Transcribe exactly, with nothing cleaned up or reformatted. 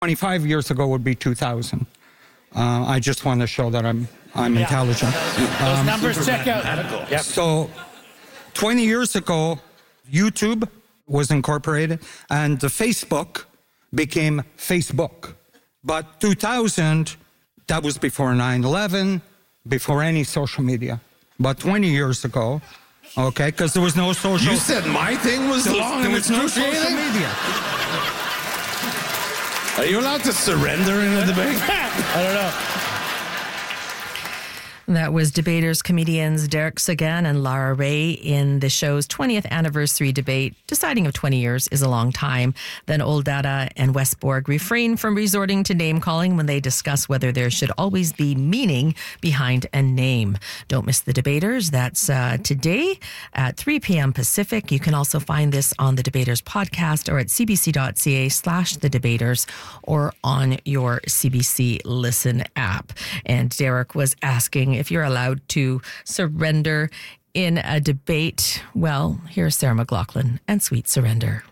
twenty-five years ago would be two thousand. Uh, I just want to show that I'm I'm Yeah. intelligent. Those Um, numbers check out. Yep. So twenty years ago, YouTube was incorporated and the Facebook became Facebook. But two thousand, that was before nine eleven, before any social media. But twenty years ago, okay, because there was no social... You said my thing was there was, long there and was no social excruciating? media. Are you allowed to surrender in a debate? I don't know. That was debaters, comedians Derek Sagan and Lara Ray in the show's twentieth anniversary debate. Deciding if twenty years is a long time. Then Old Dada and Wes Borg refrain from resorting to name calling when they discuss whether there should always be meaning behind a name. Don't miss the debaters. That's uh, today at three p.m. Pacific. You can also find this on the Debaters podcast or at cbc.ca slash the debaters or on your C B C Listen app. And Derek was asking if you're allowed to surrender in a debate. Well, here's Sarah McLachlan and Sweet Surrender.